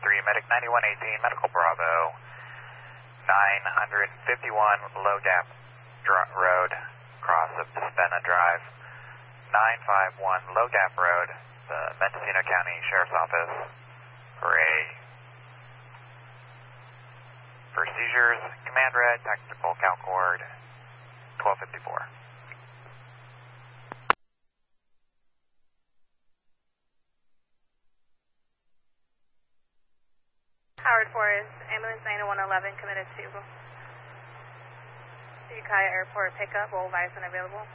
Medic 9118, Medical Bravo, 951 Low Gap Road, cross of Despena Drive, 951 Low Gap Road, the Mendocino County Sheriff's Office, for seizures, command red, tactical CalCord, 1254. Howard Forest, ambulance 9111 committed to Ukiah Airport pickup, all Bison available.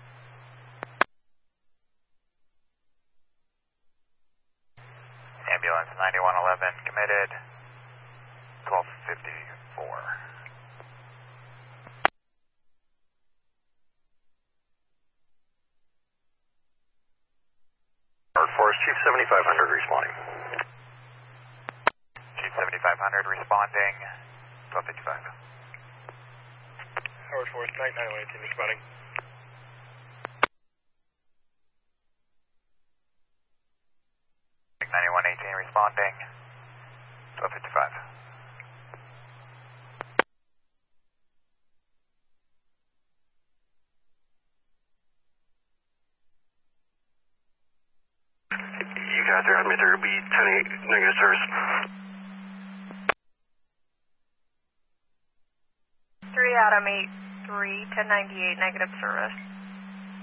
Ambulance 9111 committed, 1254. Howard Forest, Chief 7500 responding. Chief 7500 responding, 1255. Howard Forest, Night 9118 responding. Nick 9118 responding, 1255. You guys are on me, there will be 10-8 negative service. 3 Adam 83, 1098 negative service.